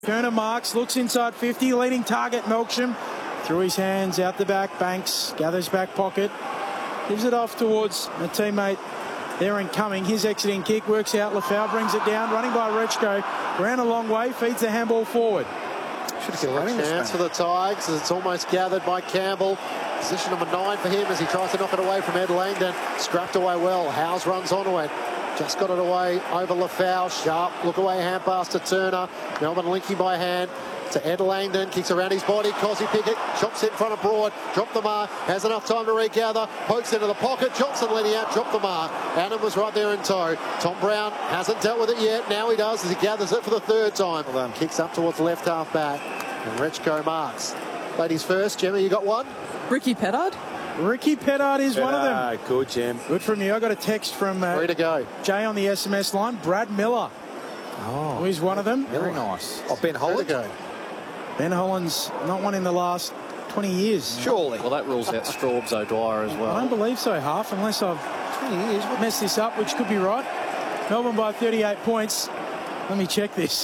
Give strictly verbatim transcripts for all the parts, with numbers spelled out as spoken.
Kerner marks, looks inside fifty, leading target Melksham. Through his hands, out the back, Banks gathers back pocket. Gives it off towards a teammate there and coming. His exiting kick works out. Lafau brings it down, running by Rechko. Ran a long way, feeds the handball forward. Should have got a chance for the Tigers as it's almost gathered by Campbell. Position number nine for him as he tries to knock it away from Ed Langdon. Scrapped away well. Howes runs onto it. Just got it away over Lafau. Sharp look away hand pass to Turner. Melbourne linking by hand to Ed Langdon. Kicks around his body. Cosy Pickett chops in front of Broad. Drop the mark. Has enough time to regather. Pokes into the pocket. Johnson letting out. Drop the mark. Adam was right there in tow. Tom Brown hasn't dealt with it yet. Now he does as he gathers it for the third time. Well, kicks up towards left half back. And Rechko marks. Ladies first. Gemma, you got one? Ricky Pettard. Ricky Pettard is Pettard, one of them. Good, Jim. Good from you. I got a text from uh, Three to go. Jay on the S M S line. Brad Miller. Oh, he's one of them. Very nice. Oh, Ben Holland. Go. Ben Holland's not one in the last twenty years. Surely. Well, that rules out Straubs O'Dwyer as well. I don't believe so, half, unless I've twenty years messed this up, which could be right. Melbourne by thirty-eight points. Let me check this.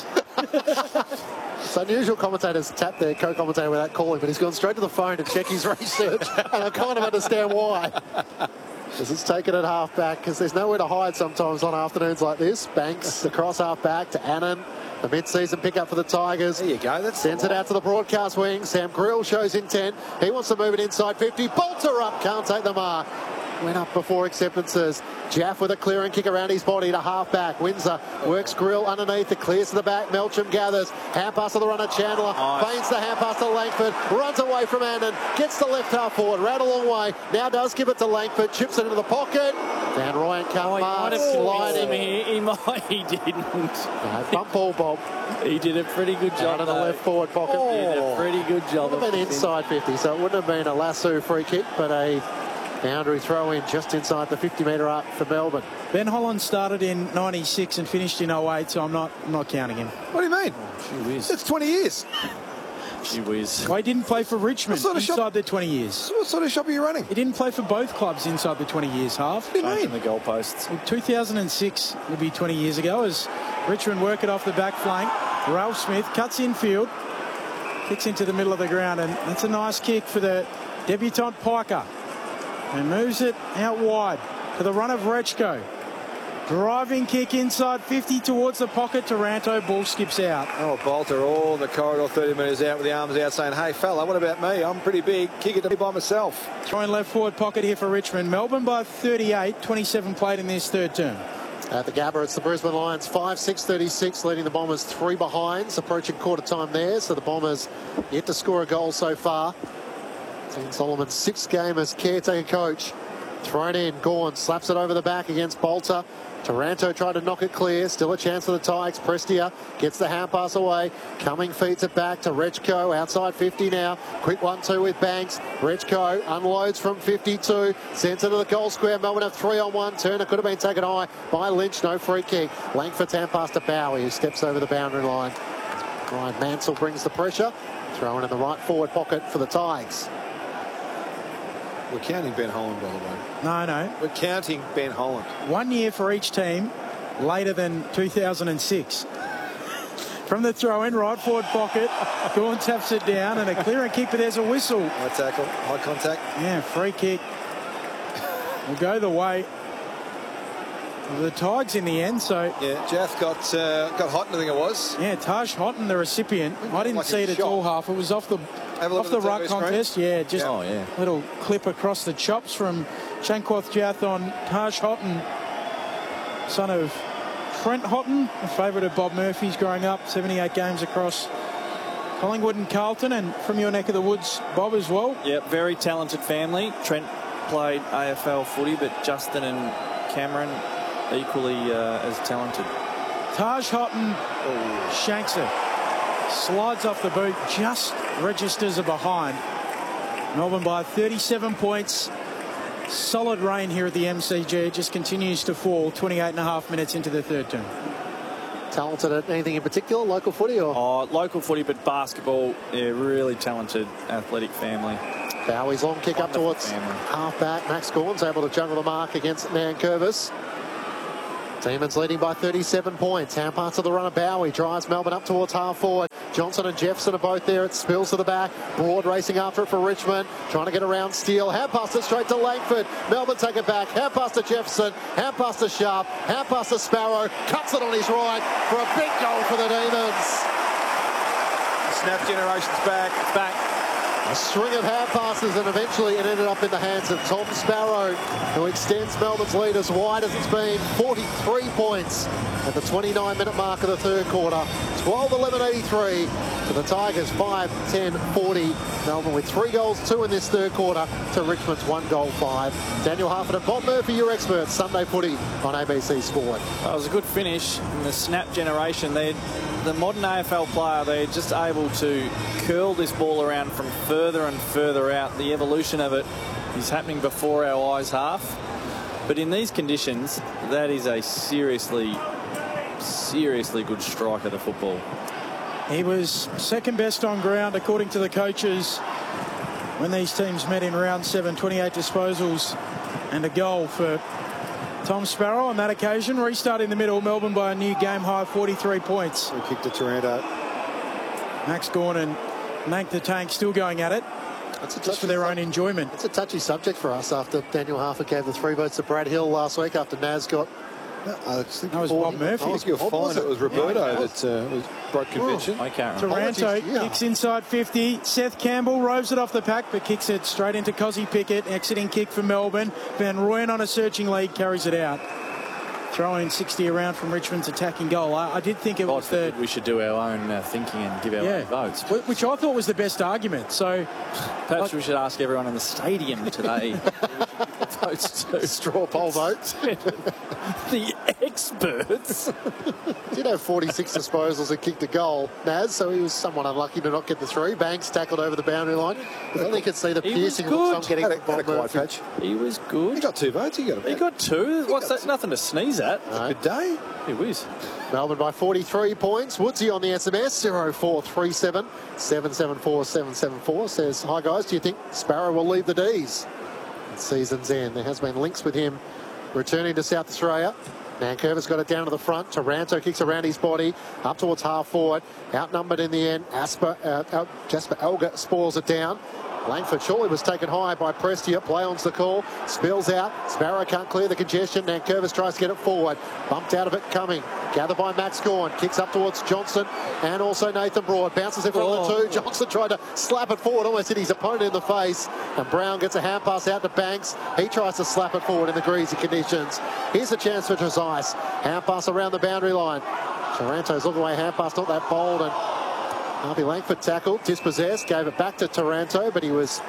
It's unusual commentators tap their co-commentator without calling, but he's gone straight to the phone to check his research, and I kind of understand why. Because it's taken at half-back, because there's nowhere to hide sometimes on afternoons like this. Banks across half-back to Annan. The mid-season pickup for the Tigers. There you go. That's Sends it out to the broadcast wing. Sam Grill shows intent. He wants to move it inside fifty. Bolter up. Can't take the mark. Went up before acceptances. Jaff with a clearing kick around his body to half-back. Windsor works Grill underneath. It clears to the back. Melksham gathers. Hand pass to the runner Chandler. Nice. Feigns the hand pass to Langford. Runs away from Annan. Gets the left half forward. Ran a long way. Now does give it to Langford. Chips it into the pocket. Van Ryan can't Oh, mark. he might have Sliding. He, he might. He didn't. No, bump ball, Bob. He did a pretty good job. Out of the though. left forward pocket. He did a pretty good job. Would have been inside fifty, so it wouldn't have been a lasso free kick, but a boundary throw in just inside the fifty metre arc for Melbourne. Ben Holland started in ninety-six and finished in oh eight, so I'm not I'm not counting him. What do you mean? Gee whiz. That's twenty years. Gee whiz. Well, he didn't play for Richmond sort of inside shop? the twenty years. So what sort of shop are you running? He didn't play for both clubs inside the twenty years, half. What do you Changing mean? the goalposts. Well, two thousand six would be twenty years ago as Richmond work it off the back flank. Ralph Smith cuts infield, kicks into the middle of the ground, and that's a nice kick for the debutant Piker. And moves it out wide to the run of Rechko. Driving kick inside fifty towards the pocket. Taranto, ball skips out. Oh, Bolter all in the corridor, thirty metres out with the arms out saying, hey, fella, what about me? I'm pretty big. Kick it to me by myself. Throwing left forward pocket here for Richmond. Melbourne by thirty-eight, twenty-seven played in this third term. At the Gabba, it's the Brisbane Lions five six thirty-six, leading the Bombers three behinds, approaching quarter time there. So the Bombers yet to score a goal so far. Dean Solomon's sixth game as caretaker coach. Thrown in, Gawn slaps it over the back against Bolter. Taranto tried to knock it clear. Still a chance for the Tigers. Prestia gets the hand pass away. Cumming feeds it back to Rechko. Outside fifty now. Quick one two with Banks. Rechko unloads from fifty-two. Sends it to the goal square. Melbourne have three on one. Turner could have been taken high by Lynch. No free kick. Langford's hand pass to Bowie, who steps over the boundary line. Ryan Mansell brings the pressure. Thrown in the right forward pocket for the Tigers. We're counting Ben Holland, by the way. No, no. We're counting Ben Holland. One year for each team later than two thousand six. From the throw-in, right forward pocket. Gawn taps it down and a clearing kick, but there's a whistle. High tackle, high contact. Yeah, free kick. Will go the way of the Tigers in the end. So Yeah, Jaff got uh, got hot, I think it was. yeah, Taj Houghton, the recipient. I didn't Like see a it at shot. all, half. It was off the Have a look off at the the ruck T V screen. contest. Yeah, just Oh, yeah. little clip across the chops from Chankwath Jath on Taj Houghton, son of Trent Houghton, a favourite of Bob Murphy's growing up. seventy-eight games across Collingwood and Carlton, and from your neck of the woods, Bob, as well. Yep, very talented family. Trent played A F L footy, but Justin and Cameron equally uh, as talented. Taj Houghton oh, shanks it. Slides off the boot, just registers a behind. Melbourne by thirty-seven points. Solid rain here at the M C G. It just continues to fall. twenty-eight and a half minutes into the third term. Talented at anything in particular, local footy or? Oh, local footy, but basketball, yeah, really talented, athletic family. Bowie's long kick up Wonderful towards family. half back. Max Gawn's able to juggle the mark against Nankervis. Demons leading by thirty-seven points. Hand pass to the runner, Bowie. Drives Melbourne up towards half forward. Johnson and Jefferson are both there. It spills to the back. Broad racing after it for Richmond. Trying to get around Steele. Hand pass it straight to Langford. Melbourne take it back. Hand pass to Jefferson. Hand pass to Sharp. Hand pass to Sparrow. Cuts it on his right for a big goal for the Demons. Snap generation's back. Back. A string of hand passes, and eventually it ended up in the hands of Tom Sparrow, who extends Melbourne's lead as wide as it's been. forty-three points at the twenty-nine minute mark of the third quarter. twelve eleven eighty-three to the Tigers, five ten forty. Melbourne with three goals, two in this third quarter to Richmond's one goal, five. Daniel Harford and Bob Murphy, your experts. Sunday Footy on A B C Sport. Well, it was a good finish in the snap generation. They, the modern A F L player, they're just able to curl this ball around from further and further out. The evolution of it is happening before our eyes half. But in these conditions, that is a seriously, seriously good strike of the football. He was second best on ground, according to the coaches, when these teams met in round seven. twenty-eight disposals and a goal for Tom Sparrow on that occasion. Restart in the middle. Melbourne by a new game high, forty-three points. We kicked to Taranto. Max Gawn and Nank the Tank still going at it. That's a just for their own enjoyment. It's a touchy subject for us after Daniel Harford gave the three votes to Brad Hill last week after Naz got... Uh, that was Bob Murphy. I think you'll find it was Roberto yeah, that uh, was broke convention. Oh, I can't remember. Taranto yeah. kicks inside fifty. Seth Campbell roves it off the pack, but kicks it straight into Cozzy Pickett. Exiting kick for Melbourne. Van Rooyen on a searching lead carries it out. Throwing in sixty around from Richmond's attacking goal. I, I did think it was the... We should do our own uh, thinking and give our yeah, own votes. Which I thought was the best argument. So perhaps I, we should ask everyone in the stadium today. Votes to straw poll votes. The experts. Did have forty-six disposals and kicked a goal, Naz, so he was somewhat unlucky to not get the three. Banks tackled over the boundary line. I think you could see the he piercing looks I'm getting had a, from Bob Murphy. patch. He was good. He got two votes. He got a He got two. He What's got that? Two. Nothing to sneeze at. No. Good day. It was. Melbourne by forty-three points. Woodsy on the S M S, zero four three seven, seven seven four, seven seven four, says, hi guys, do you think Sparrow will leave the D's at season's end? There has been links with him returning to South Australia. Nankervis got it down to the front. Taranto kicks around his body up towards half forward. Outnumbered in the end. Asper, uh, Jasper Elga spoils it down. Langford surely was taken high by Prestia. Play on's the call. Spills out. Sparrow can't clear the congestion. Nankervis tries to get it forward. Bumped out of it coming. Gathered by Max Gawn. Kicks up towards Johnson and also Nathan Broad. Bounces in front oh. of the two. Johnson tried to slap it forward. Almost hit his opponent in the face. And Brown gets a hand pass out to Banks. He tries to slap it forward in the greasy conditions. Here's a chance for Trezise. Hand pass around the boundary line. Taranto's looking away. Hand pass not that bold. And Harvey Langford tackled, dispossessed, gave it back to Taranto, but he was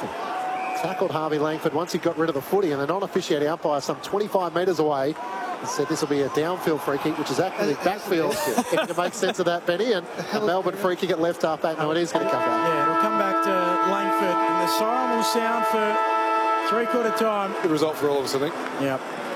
tackled Harvey Langford once he got rid of the footy, and the non-officiating umpire some twenty-five metres away said this will be a downfield free kick, which is actually backfield, if you can make sense of that, Benny, and a Melbourne free kick at left half back. No, it is going to come back. Yeah, it'll come back to Langford, and the siren will sound for three-quarter time. Good result for all of us, I think. Yep.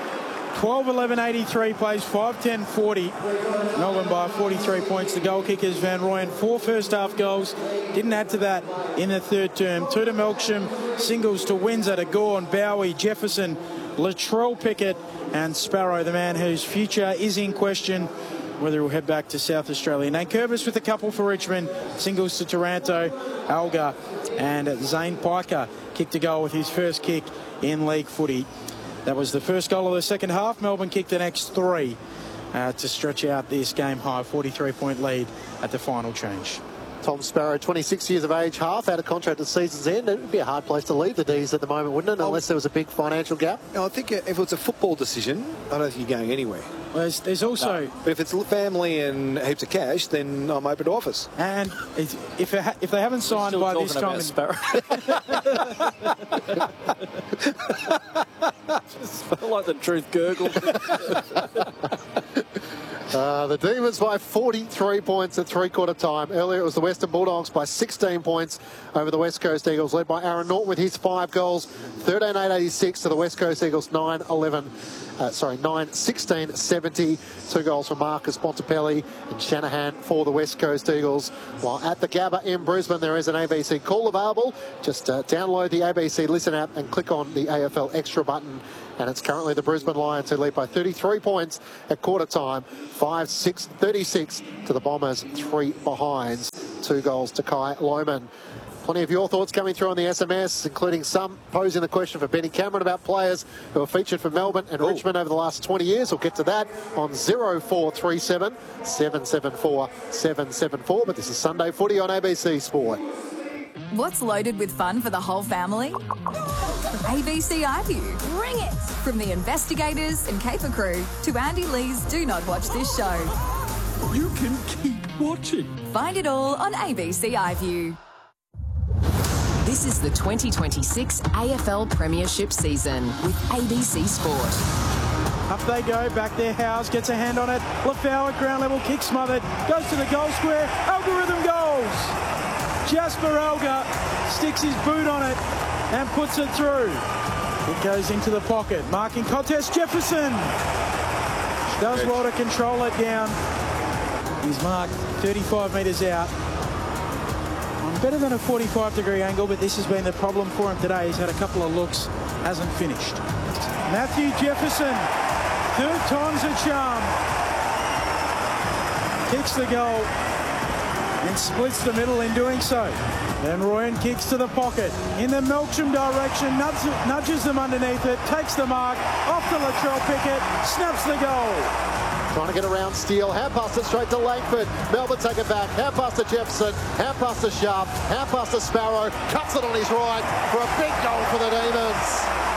twelve eleven eighty-three plays, five ten forty. Melbourne by forty-three points. The goal kickers, Van Rooyen, four first half goals. Didn't add to that in the third term. Two to Melksham, singles to Windsor, to Gawn, Bowie, Jefferson, Latrell Pickett, and Sparrow, the man whose future is in question, whether he'll head back to South Australia. Nankervis with a couple for Richmond, singles to Taranto, Alga, and Zane Piker kicked a goal with his first kick in league footy. That was the first goal of the second half. Melbourne kicked the next three uh, to stretch out this game high forty-three point lead at the final change. Tom Sparrow, twenty-six years of age, half out of contract at season's end. It would be a hard place to leave the D's at the moment, wouldn't it? Unless there was a big financial gap. No, I think if it's a football decision, I don't think you're going anywhere. Well, there's, there's also... No. But if it's family and heaps of cash, then I'm open to offers. And if it ha if they haven't signed by this time... Sparrow. Just felt like the truth gurgled. Uh, the Demons by forty-three points at three-quarter time. Earlier it was the Western Bulldogs by sixteen points over the West Coast Eagles, led by Aaron Norton with his five goals. thirteen eight eighty-six to the West Coast Eagles, nine eleven uh, sorry, nine sixteen seventy. Two goals from Marcus Bontempelli and Shanahan for the West Coast Eagles. While at the Gabba in Brisbane, there is an A B C call available. Just uh, download the A B C Listen app and click on the A F L Extra button. And it's currently the Brisbane Lions who lead by thirty-three points at quarter time. five six thirty-six to the Bombers, three behinds. Two goals to Kai Lohmann. Plenty of your thoughts coming through on the S M S, including some posing the question for Benny Cameron about players who have featured for Melbourne and Ooh. Richmond over the last twenty years. We'll get to that on zero four three seven, seven seven four, seven seven four. But this is Sunday Footy on A B C Sport. What's loaded with fun for the whole family? A B C iView. Bring it! From the Investigators and Caper Crew to Andy Lee's Do Not Watch This Show. You can keep watching. Find it all on A B C iView. This is the twenty twenty-six A F L Premiership season with A B C Sport. Up they go, back there, Howes gets a hand on it. Lafau at ground level, kick smothered, goes to the goal square, algorithm goals. Jasper Alga sticks his boot on it and puts it through. It goes into the pocket, marking contest, Jefferson. Does well to control it down. He's marked thirty-five metres out. On better than a forty-five degree angle, but this has been the problem for him today. He's had a couple of looks, hasn't finished. Matthew Jefferson, third time's a charm. Kicks the goal and splits the middle in doing so. Then Royan kicks to the pocket in the Melksham direction, nudges, nudges them underneath it, takes the mark, off to Latrell Pickett, snaps the goal. Trying to get around Steele, hand pass it straight to Langford. Melbourne take it back, hand pass to Jefferson, hand pass to Sharp, hand pass to Sparrow, cuts it on his right for a big goal for the Demons.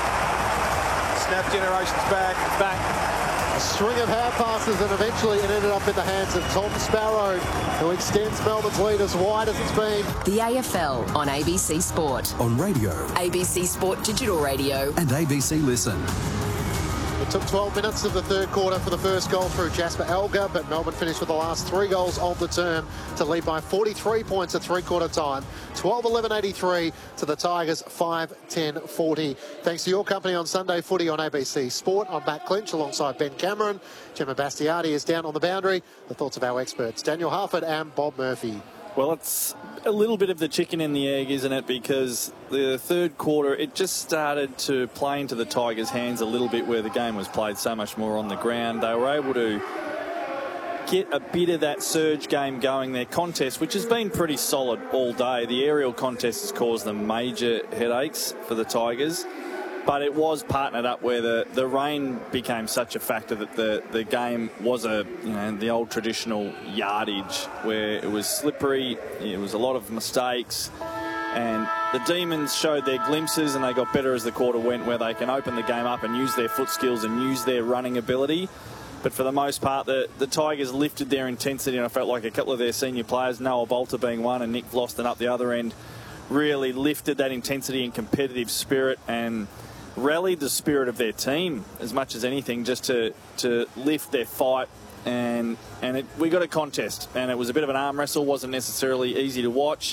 Snap generation's back. Back. A string of hand passes and eventually it ended up in the hands of Tom Sparrow, who extends Melbourne's lead as wide as it's been. The A F L on A B C Sport. On radio. A B C Sport Digital Radio. And A B C Listen. It took twelve minutes of the third quarter for the first goal through Jasper Alga, but Melbourne finished with the last three goals of the term to lead by forty-three points at three-quarter time. twelve eleven eighty-three to the Tigers, five ten forty. Thanks to your company on Sunday Footy on A B C Sport. I'm Matt Clinch alongside Ben Cameron. Gemma Bastiardi is down on the boundary. The thoughts of our experts, Daniel Harford and Bob Murphy. Well, it's a little bit of the chicken and the egg, isn't it? Because the third quarter, it just started to play into the Tigers' hands a little bit where the game was played so much more on the ground. They were able to get a bit of that surge game going. Their contest, which has been pretty solid all day. The aerial contest has caused them major headaches for the Tigers. But it was partnered up where the, the rain became such a factor that the, the game was a, you know, the old traditional yardage where it was slippery, it was a lot of mistakes, and the Demons showed their glimpses and they got better as the quarter went, where they can open the game up and use their foot skills and use their running ability. But for the most part, the, the Tigers lifted their intensity, and I felt like a couple of their senior players, Noah Bolter being one and Nick Vlosten up the other end, really lifted that intensity and competitive spirit and rallied the spirit of their team as much as anything, just to to lift their fight. And and it, we got a contest, and it was a bit of an arm wrestle. Wasn't necessarily easy to watch,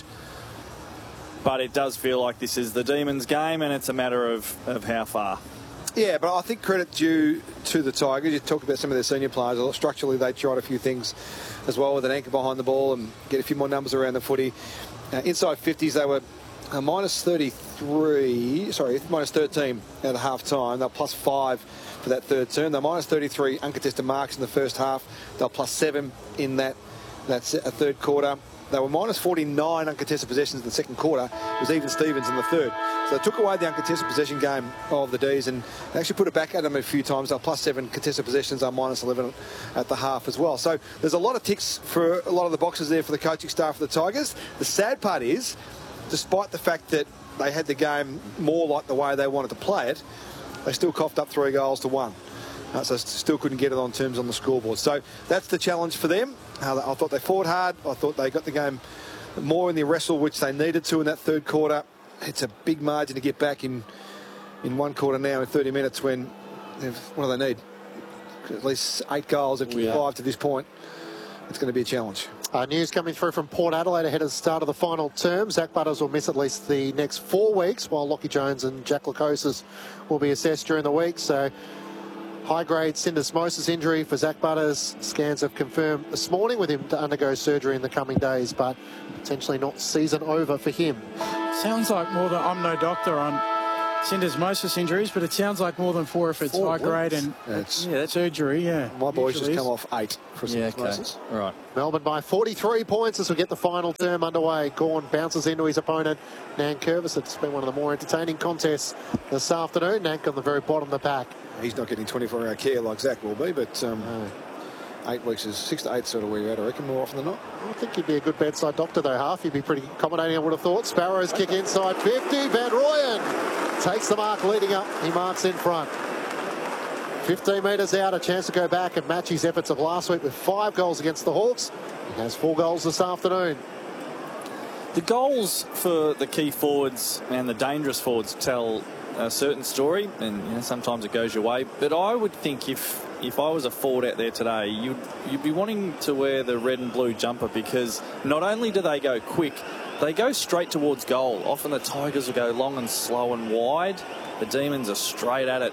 but it does feel like this is the Demons' game, and it's a matter of, of how far. Yeah, but I think credit due to the Tigers. You talk about some of their senior players. Structurally, they tried a few things as well with an anchor behind the ball and get a few more numbers around the footy. Uh, inside fifties, they were Uh, minus thirty-three, sorry, minus thirteen at half time. They're plus five for that third term. They're minus thirty-three uncontested marks in the first half. They're plus seven in that, that third quarter. They were minus forty-nine uncontested possessions in the second quarter. It was even Stevens in the third. So they took away the uncontested possession game of the D's and they actually put it back at them a few times. They're plus seven contested possessions. They're minus eleven at the half as well. So there's a lot of ticks for a lot of the boxes there for the coaching staff of the Tigers. The sad part is, despite the fact that they had the game more like the way they wanted to play it, they still coughed up three goals to one. Uh, so still couldn't get it on terms on the scoreboard. So that's the challenge for them. Uh, I thought they fought hard. I thought they got the game more in the wrestle, which they needed to in that third quarter. It's a big margin to get back in in one quarter now in thirty minutes when, what do they need? At least eight goals and yeah. five to this point. It's going to be a challenge. Uh, news coming through from Port Adelaide ahead of the start of the final term. Zach Butters will miss at least the next four weeks, while Lockie Jones and Jack Lukosius will be assessed during the week. So high-grade syndesmosis injury for Zach Butters. Scans have confirmed this morning with him to undergo surgery in the coming days, but potentially not season over for him. Sounds like more than, I'm no doctor on syndesmosis injuries, but it sounds like more than four if it's Four high grade and That's, yeah, surgery, yeah. my boys just Usually come is. off eight for Yeah, okay. syndesmosis. All right. Melbourne by forty-three points as we get the final term underway. Gawn bounces into his opponent, Nankervis. It's been one of the more entertaining contests this afternoon. Nank on the very bottom of the pack. He's not getting twenty-four hour care like Zach will be, but um, No. eight weeks is six to eight sort of where you're at, I reckon, more often than not. I think you'd be a good bedside doctor, though, Half. You'd be pretty accommodating, I would have thought. Sparrows kick inside fifty. Van Rooyen takes the mark leading up. He marks in front. fifteen metres out, a chance to go back and match his efforts of last week with five goals against the Hawks. He has four goals this afternoon. The goals for the key forwards and the dangerous forwards tell a certain story, and you know, sometimes it goes your way. But I would think if if I was a forward out there today, you'd you'd be wanting to wear the red and blue jumper, because not only do they go quick, they go straight towards goal. Often the Tigers will go long and slow and wide. The Demons are straight at it.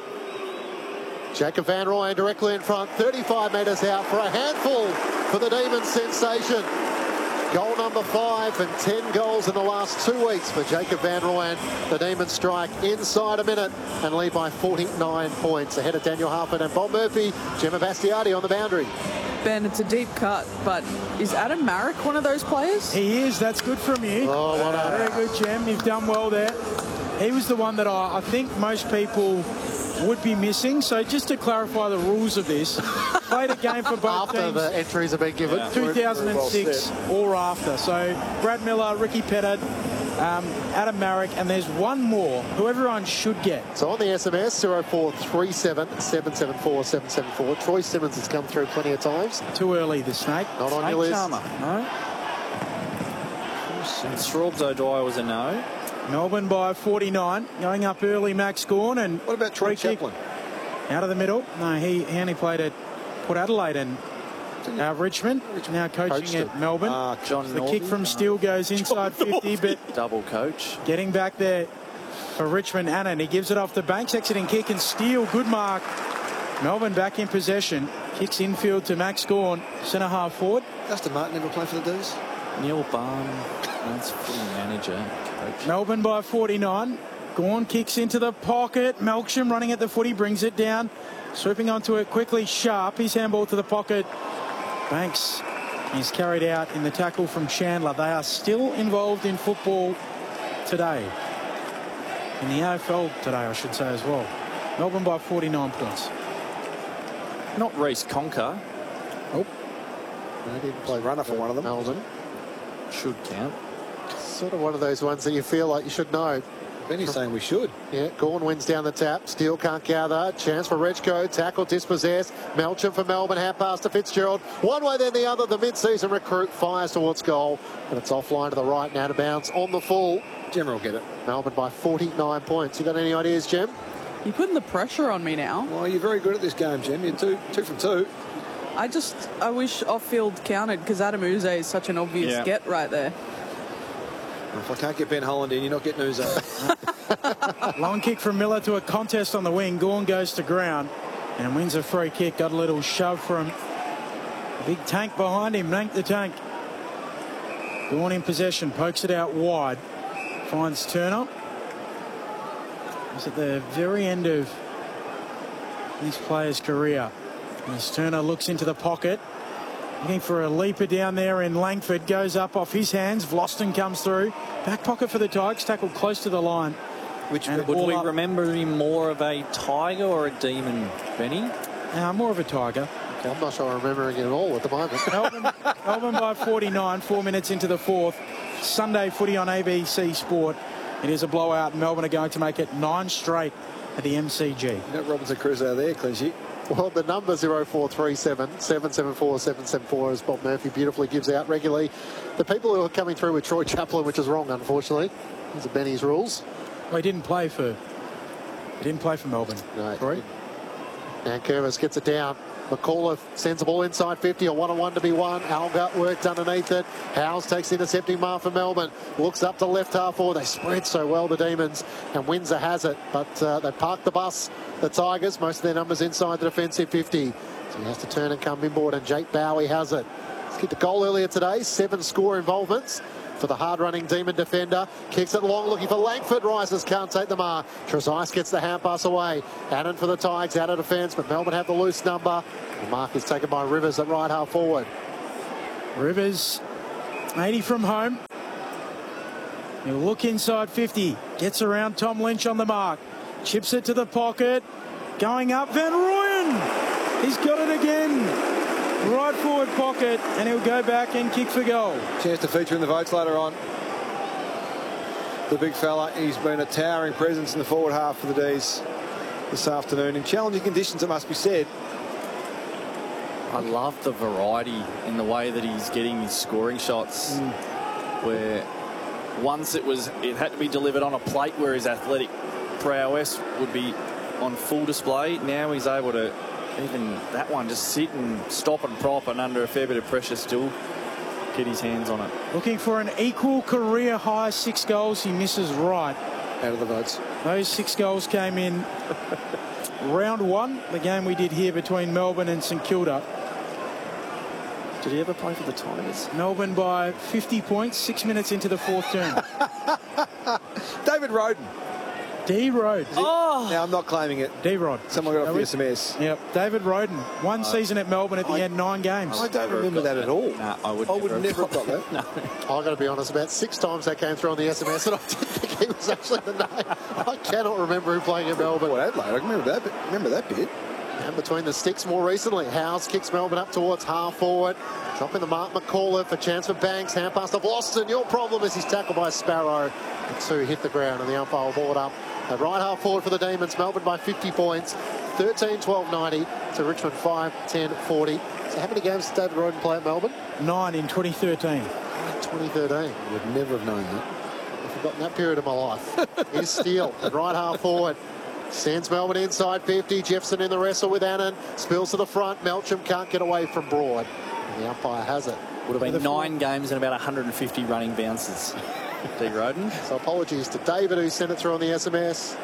Jacob Van Rooyen directly in front, thirty-five metres out for a handful for the Demons sensation. Goal number five and ten goals in the last two weeks for Jacob Van Rooyen. The Demons strike inside a minute and lead by forty-nine points. Ahead of Daniel Harford and Bob Murphy, Gemma Bastiardi on the boundary. Ben, it's a deep cut, but is Adam Marrick one of those players? He is. That's good from you. Oh, what a... Very good, Jem. You've done well there. He was the one that I, I think most people would be missing. So just to clarify the rules of this, played a game for both After teams. the entries have been given. Yeah. two thousand six or after. So Brad Miller, Ricky Pettit, um, Adam Marrick, and there's one more who everyone should get. So on the S M S, zero four three seven, seven seven four, seven seven four. Troy Simmons has come through plenty of times. Too early, the snake. Not on snake your list. charmer. No. And Straubs O'Dwyer was a no. Melbourne by forty-nine, going up early. Max Gawn and What about Troy free kick Chaplin? out of the middle. No, he, he only played at Port Adelaide and uh, Richmond. Now coaching Coached at it. Melbourne. Uh, John the kick Northey. from Steele goes inside fifty, but Double coach. getting back there for Richmond. Annan, he gives it off the Banks, exiting kick and Steele. Good mark. Melbourne back in possession. Kicks infield to Max Gawn, centre half forward. Dustin Martin never played for the D's? Neil Barn, that's footy manager, coach. Melbourne by forty-nine. Gawn kicks into the pocket. Melksham running at the footy, brings it down. Swooping onto it quickly. Sharp, his handball to the pocket. Banks is carried out in the tackle from Chandler. They are still involved in football today. In the A F L today, I should say as well. Melbourne by forty-nine points. Not Reece Conker. Oh, They didn't play Runner for one of them. Melbourne. Should count. Sort of one of those ones that you feel like you should know. Benny's saying we should. Yeah, Gawn wins down the tap. Steele can't gather. Chance for Rechko. Tackle dispossessed. Melcham for Melbourne. Hand pass to Fitzgerald. One way then the other. The mid-season recruit fires towards goal. And it's offline to the right and out of bounds on the full. Gemma will get it. Melbourne by forty-nine points. You got any ideas, Jem? You're putting the pressure on me now. Well, you're very good at this game, Gem. You're two, two from two. I just, I wish off-field counted, because Adam Uze is such an obvious Yeah. get right there. If I can't get Ben Holland in, you're not getting Uzo. long kick from Miller to a contest on the wing. Gawn goes to ground and wins a free kick. Got a little shove from big Tank behind him. Nank the Tank. Gawn in possession. Pokes it out wide. Finds Turner. He's at the very end of this player's career. As Turner looks into the pocket. Looking for a leaper down there in Langford. Goes up off his hands. Vlosten comes through. Back pocket for the Tigers. Tackled close to the line. Which And would all we up. remember him more of a Tiger or a Demon, Benny? Uh, more of a Tiger. I'm not sure I'm remembering it at all at the moment. Melbourne, Melbourne by forty-nine, four minutes into the fourth. Sunday footy on A B C Sport. It is a blowout. Melbourne are going to make it nine straight at the M C G. You got Robinson Crusoe there, Clinchie. Well, the number zero four three seven, seven seven four, seven seven four, as Bob Murphy beautifully gives out regularly. The people who are coming through with Troy Chaplin, which is wrong, unfortunately. These are Benny's rules. Well, he didn't play for. He didn't play for Melbourne. No. Troy. And Curvis gets it down. McAuliffe sends the ball inside fifty, a one-on-one to be won. Alga worked underneath it. Howes takes the intercepting mark for Melbourne. Looks up to left half forward. They spread so well, the Demons, and Windsor has it. But uh, they parked the bus, the Tigers. Most of their numbers inside the defensive fifty. So he has to turn and come inboard, and Jake Bowie has it. He's kicked a goal earlier today. Seven score involvements for the hard-running Demon defender. Kicks it long, looking for Langford. Rises, can't take the mark. Trezise gets the hand pass away. Annan for the Tigers, out of defence, but Melbourne have the loose number. The mark is taken by Rivers at right half forward. Rivers, eighty from home. He'll look inside fifty. Gets around Tom Lynch on the mark. Chips it to the pocket. Going up, Van Rooyen. He's got it again. Right forward pocket, and he'll go back and kick for goal. Chance to feature in the votes later on. The big fella, he's been a towering presence in the forward half for the D's this afternoon. In challenging conditions, it must be said. I love the variety in the way that he's getting his scoring shots. Mm. Where once it was, it had to be delivered on a plate where his athletic prowess would be on full display. Now he's able to even that one just sit and stop and prop, and under a fair bit of pressure still get his hands on it. Looking for an equal career high six goals. He misses right. Out of the votes. Those six goals came in round one, the game we did here between Melbourne and St Kilda. Did he ever play for the Tigers? Melbourne by fifty points, six minutes into the fourth term. David Roden. D. Rode. Oh! Now, I'm not claiming it. D. Rod. Someone got off the S M S. Yep. David Roden. One uh, season at Melbourne at the I, end, nine games. I don't remember that, that at all. Nah, I would, I never, would never have got that. No. I've got to be honest, about six times that came through on the S M S, and I didn't think he was actually the name. I cannot remember who playing at Melbourne. Port Adelaide, I remember that bit. Remember that bit. And between the sticks more recently, Howes kicks Melbourne up towards half forward. Dropping the mark, McAuliffe, a chance for Banks. Hand pass to Boston. Your problem is he's tackled by Sparrow. The two hit the ground, and the umpire will board up. At right half forward for the Demons, Melbourne by fifty points. thirteen twelve ninety to Richmond five ten forty. So how many games did David Roden play at Melbourne? Nine in twenty thirteen. twenty thirteen. Would never have known that. I've forgotten that period of my life. Here's Steele at right half forward. Sends Melbourne inside fifty. Jefferson in the wrestle with Annan. Spills to the front. Melcham can't get away from Broad. And the umpire has it. Would have been nine games and about one hundred fifty running bounces. D. Roden. So apologies to David, who sent it through on the S M S.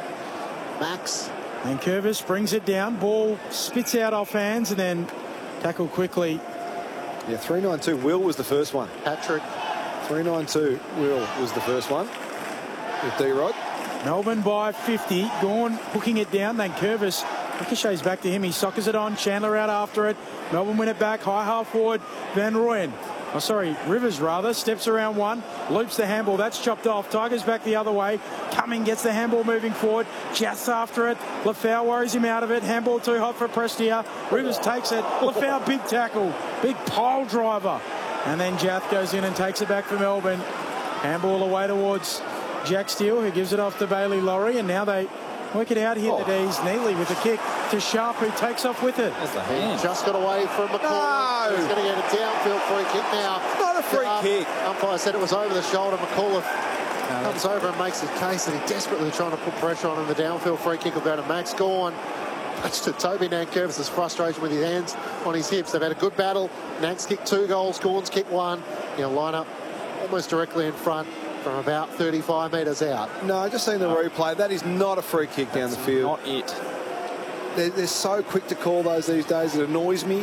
Max. And Curvis brings it down. Ball spits out off hands and then tackle quickly. Yeah, three nine two. Will was the first one. Patrick. three nine two. Will was the first one. With D-Rod. Melbourne by fifty. Gawn hooking it down. Then Curvis ricochets back to him. He soccers it on. Chandler out after it. Melbourne win it back. High half forward. Van Rooyen. Oh, sorry, Rivers rather, steps around one, loops the handball, that's chopped off. Tigers back the other way. Cumming gets the handball moving forward, just after it. Lafau worries him out of it. Handball too hot for Prestia. Rivers takes it. Lafau, big tackle, big pile driver. And then Jath goes in and takes it back for Melbourne. Handball away towards Jack Steele, who gives it off to Bailey Laurie, and now they work it out here. Oh. The D's. Neely with the kick to Sharp, who takes off with it. That's the hand. Just got away from McAuliffe. No. He's going to get a downfield free kick now. Not a free um, kick. Umpire said it was over the shoulder. McAuliffe no, comes over and makes his case that he's desperately trying to put pressure on him. The downfield free kick will go to Max Gawn. Much to Toby Nankervis' frustration with his hands on his hips. They've had a good battle. Nanks kicked two goals. Gawn's kicked one. He'll line up almost directly in front from about thirty-five metres out. No, just seen the replay. That is not a free kick down That's the field. Not it. They're, they're so quick to call those these days. It annoys me.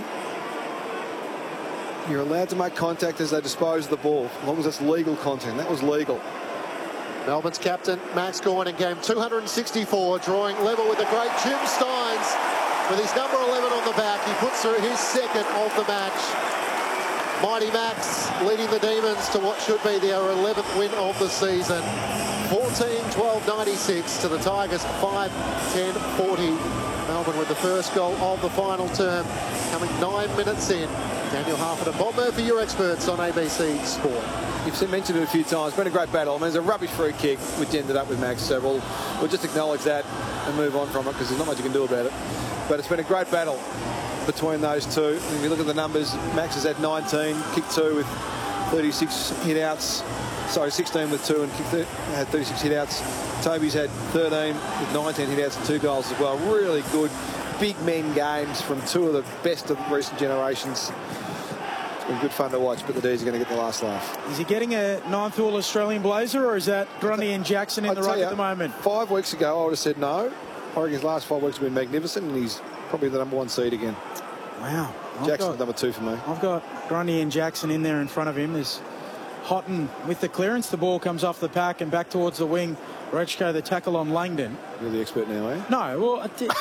You're allowed to make contact as they dispose of the ball, as long as it's legal contact. That was legal. Melbourne's captain, Max Gawn, in game two hundred sixty-four, drawing level with the great Jim Steins. With his number eleven on the back, he puts through his second of the match. Mighty Max leading the Demons to what should be their eleventh win of the season. fourteen twelve ninety-six to the Tigers, five ten forty. Melbourne with the first goal of the final term, coming nine minutes in. Daniel Harford and Bob Murphy, your experts on A B C Sport. You've mentioned it a few times. It's been a great battle. I mean, it's a rubbish free kick, which ended up with Max. So we'll, we'll just acknowledge that and move on from it, because there's not much you can do about it. But it's been a great battle between those two. If you look at the numbers, Max has had nineteen, kicked two with thirty-six hit outs. Sorry, sixteen with two and kicked th had thirty-six hit outs. Toby's had thirteen with nineteen hit outs and two goals as well. Really good big men games from two of the best of recent generations. It's been good fun to watch, but the D's are going to get the last laugh. Is he getting a ninth all Australian blazer, or is that Grundy and Jackson in I'd the tell ruck you, at the moment? Five weeks ago, I would have said no. I reckon his last five weeks have been magnificent, and he's probably the number one seed again. Wow. I've Jackson's got, number two for me. I've got Grundy and Jackson in there in front of him. There's Houghton with the clearance. The ball comes off the pack and back towards the wing. Rechko, the tackle on Langdon. You're the expert now, eh? No, well, I did,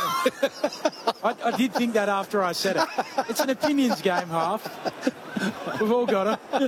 I, I did think that after I said it. It's an opinions game, half. We've all got it.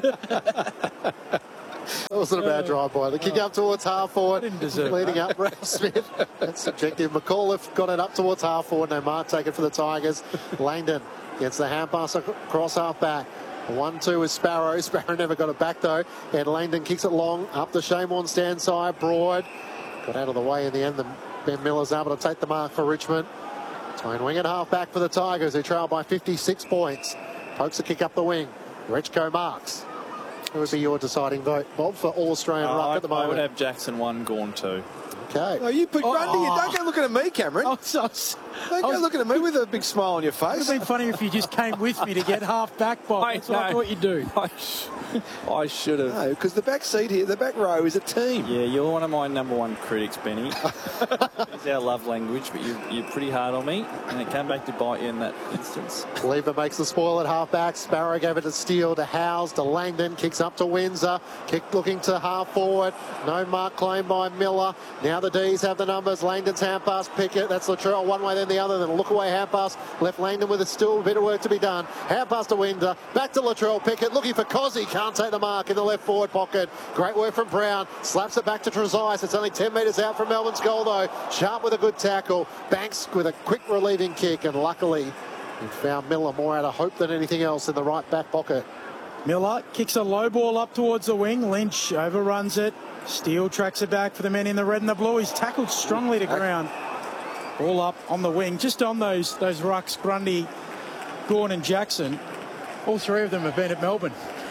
That wasn't a bad drive by the kick up towards half forward, leading up Ralph Smith. That's subjective. McAuliffe got it up towards half forward. No mark taken for the Tigers. Langdon gets the hand pass across half back. one two with Sparrow. Sparrow never got it back though. And Langdon kicks it long up the Shane stand side. Broad got out of the way in the end. Ben Miller's able to take the mark for Richmond. Tone wing at half back for the Tigers, who trail by fifty-six points. Pokes a kick up the wing. Rechko marks. Who would be your deciding vote, Bob, for All-Australian oh, ruck I, at the moment? I would have Jackson one, Gawn two. Okay. Oh, you put Oh, Grundy. oh. Don't go looking at me, Cameron. Oh, so, Don't go was- looking at me with a big smile on your it would face. have been funny if you just came with me to get half back, Bob. I That's what I know. thought you'd do. I, sh- I should have. No, because the back seat here, the back row is a team. Yeah, you're one of my number one critics, Benny. It's our love language, but you, you're pretty hard on me, and it came back to bite you in that instance. Lever makes the spoil at half back. Sparrow gave it to Steele, to Howes, to Langdon. Kicks up to Windsor. Kick looking to half forward. No mark claimed by Miller. Now the D's have the numbers. Langdon's hand pass. Pickett. That's Latrell one way then the other. Then a look away hand pass. Left Langdon with a still a bit of work to be done. Hand pass to Windsor. Back to Latrell. Pickett looking for Cozzy. Can't take the mark in the left forward pocket. Great work from Brown. Slaps it back to Trezise. It's only ten metres out from Melbourne's goal though. Sharp with a good tackle. Banks with a quick relieving kick, and luckily he found Miller more out of hope than anything else in the right back pocket. Miller kicks a low ball up towards the wing. Lynch overruns it. Steele tracks it back for the men in the red and the blue. He's tackled strongly to ground. Ball up on the wing, just on those those rucks. Grundy, Gawn and Jackson. All three of them have been at Melbourne.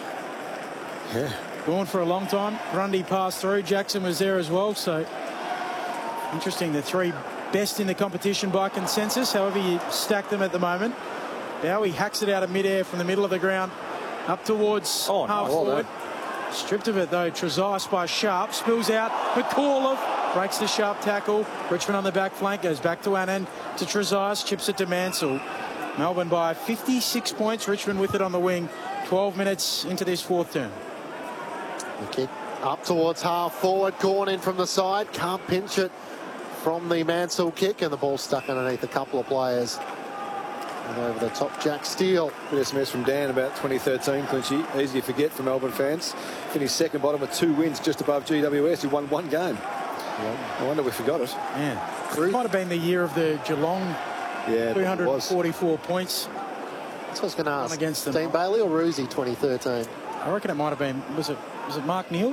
Yeah. Gawn for a long time. Grundy passed through. Jackson was there as well. So interesting. The three best in the competition by consensus. However you stack them at the moment. Bowie hacks it out of midair from the middle of the ground up towards Oh, half nice. forward. Stripped of it though. Trezise by Sharp. Spills out. McAuliffe breaks the Sharp tackle. Richmond on the back flank. Goes back to Annan. To Trezise. Chips it to Mansell. Melbourne by fifty-six points. Richmond with it on the wing. twelve minutes into this fourth term. The kick up towards half forward. Gawn in from the side. Can't pinch it from the Mansell kick, and the ball stuck underneath a couple of players. And over the top, Jack Steele. Good S M S from Dan about twenty thirteen, Clinchy. Easy to forget for Melbourne fans. Finished second bottom with two wins just above G W S, who won one game. Yeah. I wonder we forgot it. Yeah. It might have been the year of the Geelong Yeah, two it hundred forty-four was. points. That's what I was going to ask. against them. Dean Bailey or Roosie twenty thirteen? I reckon it might have been, was it was it Mark Neal?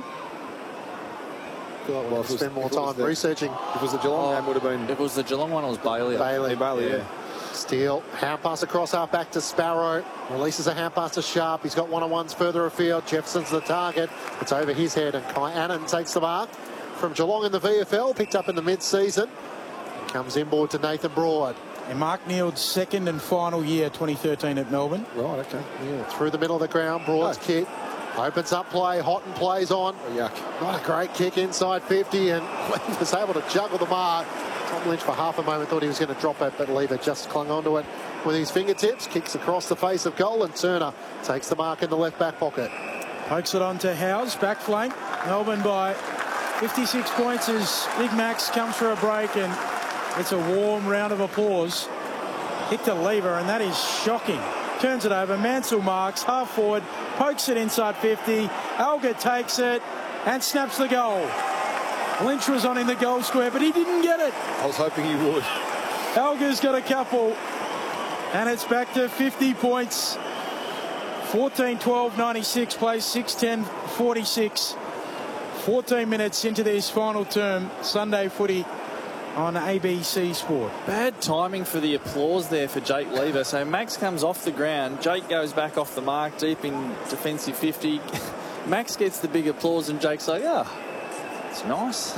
Well, Well, we'll if it was- spend more if it was time the- researching. If it was the Geelong game, would have been It was the Geelong one, it was Bailey. Bailey. Bailey, yeah. Steele, hand pass across half back to Sparrow. Releases a hand pass to Sharp. He's got one-on-ones further afield. Jefferson's the target. It's over his head, and Kai Annan takes the mark from Geelong in the V F L. Picked up in the mid-season. Comes inboard to Nathan Broad. And Mark Neal's second and final year, twenty thirteen at Melbourne. Right, okay. Yeah, through the middle of the ground. Broad's No. kick. Opens up play. Houghton plays on. Oh, yuck. Not a great kick inside fifty, and was able to juggle the mark. Tom Lynch for half a moment thought he was going to drop it, but Lever just clung onto it with his fingertips. Kicks across the face of goal, and Turner takes the mark in the left back pocket. Pokes it on to Howes, back flank. Melbourne by fifty-six points as Big Max comes for a break, and it's a warm round of applause. Kick to Lever, and that is shocking. Turns it over. Mansell marks, half forward, pokes it inside fifty. Alga takes it and snaps the goal. Lynch was on in the goal square, but he didn't get it. I was hoping he would. Alga's got a couple, and it's back to fifty points. fourteen twelve ninety-six, plays six ten forty-six. fourteen minutes into this final term. Sunday footy on A B C Sport. Bad timing for the applause there for Jake Lever. So Max comes off the ground. Jake goes back off the mark, deep in defensive fifty. Max gets the big applause, and Jake's like, oh, it's nice.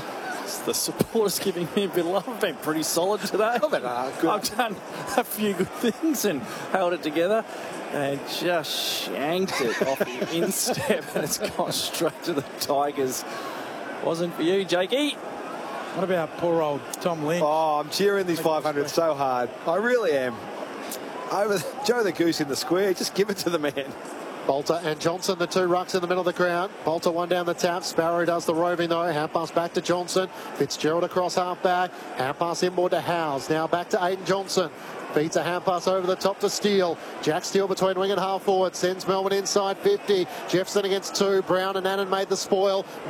The supporters giving me a bit of love. I've been pretty solid today. Oh, but, uh, good. I've done a few good things and held it together and just shanked it off the instep, and it's gone straight to the Tigers. Wasn't for you, Jakey. What about poor old Tom Lynch? Oh, I'm cheering these five hundreds so hard. I really am. Over Joe the Goose in the square. Just give it to the man. Bolter and Johnson, the two rucks in the middle of the ground. Bolter one down the tap. Sparrow does the roving though. Hand pass back to Johnson. Fitzgerald across half back. Hand pass inboard to Howes. Now back to Aiden Johnson. Beats a hand pass over the top to Steele. Jack Steele between wing and half forward. Sends Melbourne inside fifty. Jefferson against two. Brown and Annan made the spoil.